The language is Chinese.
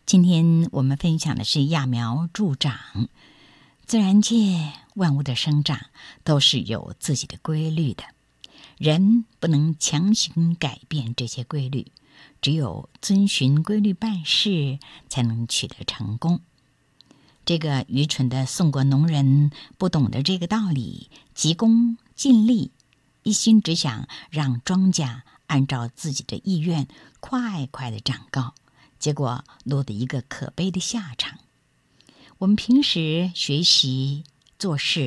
今天我们分享的是揠苗助长。自然界万物的生长都是有自己的规律的，人不能强行改变这些规律，只有遵循规律办事，才能取得成功。这个愚蠢的宋国农人不懂得这个道理，急功近利，一心只想让庄稼按照自己的意愿快快地长高，结果落得一个可悲的下场。我们平时学习做事